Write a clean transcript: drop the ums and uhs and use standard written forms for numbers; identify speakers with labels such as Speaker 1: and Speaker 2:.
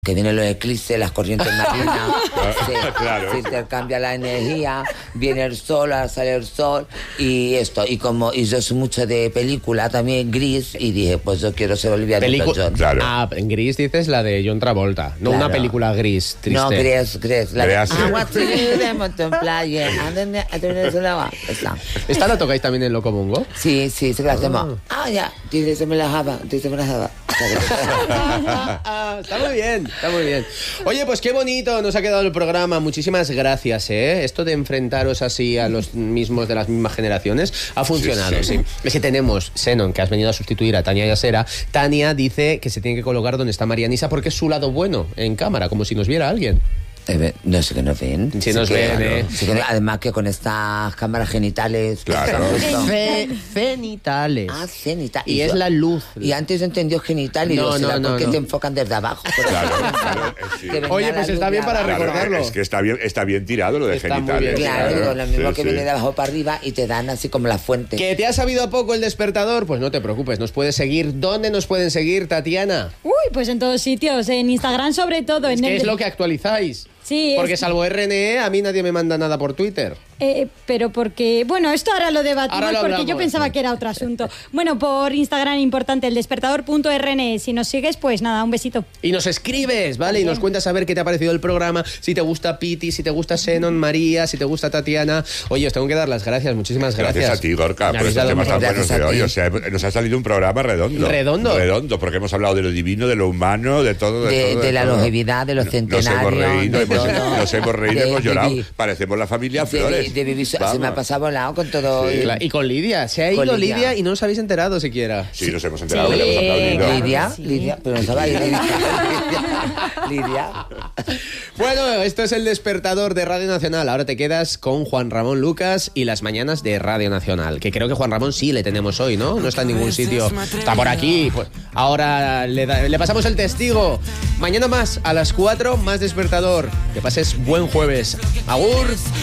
Speaker 1: que vienen los eclipses, las corrientes marinas,
Speaker 2: Claro.
Speaker 1: se intercambia la energía, viene el sol, ahora sale el sol y esto, y yo soy mucho de película también, Gris, y dije, pues yo quiero ser Olivia Newton-John.
Speaker 2: Claro.
Speaker 3: Ah, en Gris dices la de John Travolta, no
Speaker 1: Claro.
Speaker 3: una película gris, triste.
Speaker 1: No, Gris, la de
Speaker 2: Gris.
Speaker 1: Agua de Mountain Playa, esa.
Speaker 3: ¿Esta la tocáis también en Locomongo?
Speaker 1: Sí, se la hacemos. Ya, dice me la java.
Speaker 3: Está muy bien, está muy bien. Oye, pues qué bonito nos ha quedado el programa. Muchísimas gracias, ¿eh? Esto de enfrentaros así a los mismos de las mismas generaciones ha funcionado, sí. Es que tenemos Xenon, que has venido a sustituir a Tania Yasera. Tania dice que se tiene que colocar donde está Marianisa porque es su lado bueno en cámara, como si nos viera alguien.
Speaker 1: No sé que nos ven.
Speaker 3: Sí nos ven,
Speaker 1: Sí que, además que con estas cámaras genitales.
Speaker 2: Claro.
Speaker 3: Cenitales.
Speaker 1: Cenitales.
Speaker 3: Y es la luz.
Speaker 1: Y antes yo entendí genital y
Speaker 3: No,
Speaker 1: digo, ¿será
Speaker 3: no,
Speaker 1: porque
Speaker 3: no.
Speaker 1: te enfocan desde abajo?
Speaker 2: Claro, sí.
Speaker 1: Que venga
Speaker 3: Oye,
Speaker 1: la
Speaker 3: pues
Speaker 1: luz
Speaker 3: está
Speaker 1: de
Speaker 3: bien para
Speaker 1: abajo.
Speaker 3: recordarlo.
Speaker 2: Es que está bien tirado lo de
Speaker 3: Está muy
Speaker 2: genitales.
Speaker 3: bien.
Speaker 1: Claro, digo, lo mismo
Speaker 2: Sí,
Speaker 1: que
Speaker 2: sí.
Speaker 1: viene de abajo para arriba y te dan así como la fuente.
Speaker 3: ¿Que te ha sabido a poco el despertador? Pues no te preocupes, nos puedes seguir. ¿Dónde nos pueden seguir, Tatiana?
Speaker 4: Uy, pues en todos sitios, en Instagram sobre todo.
Speaker 3: ¿Qué es lo que actualizáis?
Speaker 4: Sí,
Speaker 3: Porque salvo RNE, a mí nadie me manda nada por Twitter.
Speaker 4: pero porque... Bueno, esto ahora lo debatimos
Speaker 3: Ahora lo
Speaker 4: porque
Speaker 3: hablamos.
Speaker 4: yo pensaba que era otro asunto. Bueno, por Instagram importante, el despertador.rne. Si nos sigues, pues nada, un besito.
Speaker 3: Y nos escribes, ¿vale? Y nos cuentas a ver qué te ha parecido el programa, si te gusta Piti, si te gusta Xenon, María, si te gusta Tatiana. Oye, os tengo que dar las gracias, muchísimas gracias.
Speaker 2: Gracias a ti, Gorka,
Speaker 3: Me
Speaker 2: por
Speaker 3: habéis
Speaker 2: estos
Speaker 3: dado
Speaker 2: temas tan
Speaker 3: mucho.
Speaker 2: buenos de
Speaker 1: Gracias a
Speaker 2: hoy.
Speaker 1: ti.
Speaker 2: O sea, nos ha salido un programa redondo.
Speaker 3: ¿Redondo?
Speaker 2: Redondo, porque hemos hablado de lo divino, de lo humano, de todo.
Speaker 1: De la
Speaker 2: todo.
Speaker 1: longevidad, de los centenarios.
Speaker 2: Nos hemos reído,
Speaker 1: de todo.
Speaker 2: nos hemos reído,
Speaker 1: De
Speaker 2: hemos llorado.
Speaker 1: vivir.
Speaker 2: Parecemos la familia Flores.
Speaker 1: De vivir, se me ha
Speaker 2: Vamos.
Speaker 1: pasado volado con todo.
Speaker 2: Sí.
Speaker 3: Y con Lidia, se ha ido
Speaker 1: Con
Speaker 3: Lidia.
Speaker 1: Lidia
Speaker 3: y no os habéis enterado siquiera.
Speaker 2: Sí, nos hemos enterado,
Speaker 4: Sí.
Speaker 2: le hemos aplaudido.
Speaker 1: Lidia,
Speaker 4: Sí.
Speaker 1: Lidia, pero no estaba ahí. Lidia.
Speaker 3: Bueno, esto es El Despertador de Radio Nacional. Ahora te quedas con Juan Ramón Lucas y las mañanas de Radio Nacional. Que creo que Juan Ramón sí le tenemos hoy, ¿no? No está en ningún sitio. Está por aquí. Pues ahora le pasamos el testigo. Mañana más, a las 4, más Despertador. Que pases buen jueves. Agur.